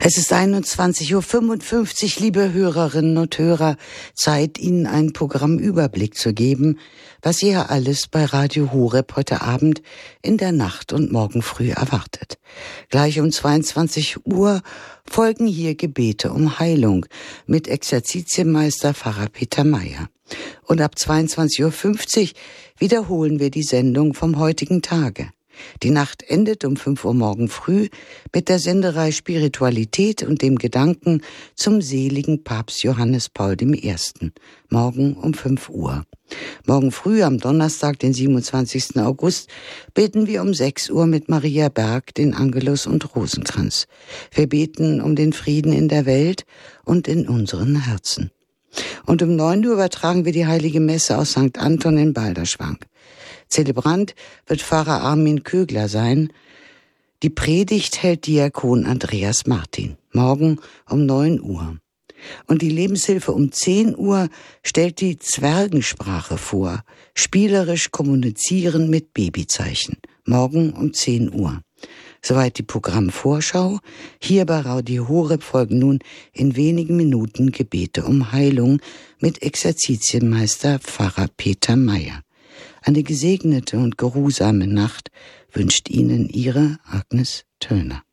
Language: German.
Es ist 21:55 Uhr, liebe Hörerinnen und Hörer, Zeit, Ihnen einen Programmüberblick zu geben, was Sie ja alles bei Radio Horeb heute Abend, in der Nacht und morgen früh erwartet. Gleich um 22 Uhr folgen hier Gebete um Heilung mit Exerzitienmeister Pfarrer Peter Mayer. Und ab 22:50 Uhr wiederholen wir die Sendung vom heutigen Tage. Die Nacht endet um 5 Uhr morgen früh mit der Senderei Spiritualität und dem Gedanken zum seligen Papst Johannes Paul I. Morgen um 5 Uhr. Morgen früh am Donnerstag, den 27. August, beten wir um 6 Uhr mit Maria Berg den Angelus und Rosenkranz. Wir beten um den Frieden in der Welt und in unseren Herzen. Und um 9 Uhr übertragen wir die Heilige Messe aus St. Anton in Balderschwang. Zelebrant wird Pfarrer Armin Kögler sein. Die Predigt hält Diakon Andreas Martin. Morgen um 9 Uhr. Und die Lebenshilfe um 10 Uhr stellt die Zwergensprache vor. Spielerisch kommunizieren mit Babyzeichen. Morgen um 10 Uhr. Soweit die Programmvorschau. Hier bei Radio Horeb folgen nun in wenigen Minuten Gebete um Heilung mit Exerzitienmeister Pfarrer Peter Mayer. Eine gesegnete und geruhsame Nacht wünscht Ihnen Ihre Agnes Töllner.